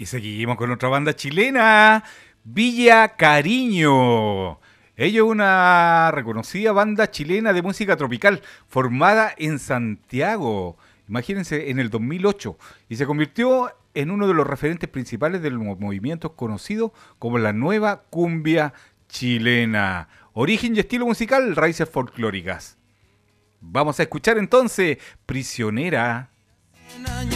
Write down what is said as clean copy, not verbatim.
Y seguimos con otra banda chilena, Villa Cariño. Ello es una reconocida banda chilena de música tropical, formada en Santiago, imagínense, en el 2008, y se convirtió en uno de los referentes principales de los movimientos conocidos como la nueva cumbia chilena. Origen y estilo musical, raíces folclóricas. Vamos a escuchar entonces Prisionera.